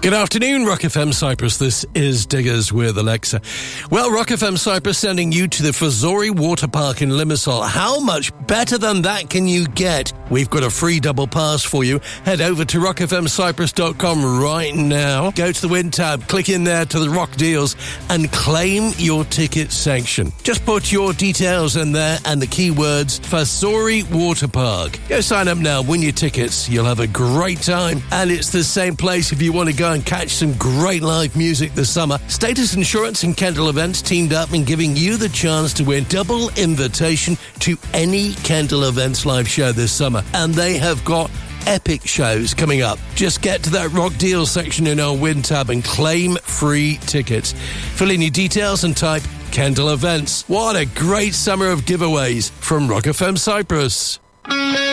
Good afternoon, Rock FM Cyprus. This is Diggers with Alexa. Well, Rock FM Cyprus sending you to the Fazori Water Park in Limassol. How much better than that can you get? We've got a free double pass for you. Head over to rockfmcyprus.com right now. Go to the Win tab, click in there to the Rock Deals and claim your ticket section. Just put your details in there and the keywords Fazori Water Park. Go sign up now, win your tickets. You'll have a great time. And it's the same place if you want to go and catch some great live music this summer. Status Insurance and Kendall Events teamed up in giving you the chance to win double invitation to any Kendall Events live show this summer. And they have got epic shows coming up. Just get to that Rock Deals section in our Win tab and claim free tickets. Fill in your details and type Kendall Events. What a great summer of giveaways from Rock FM Cyprus.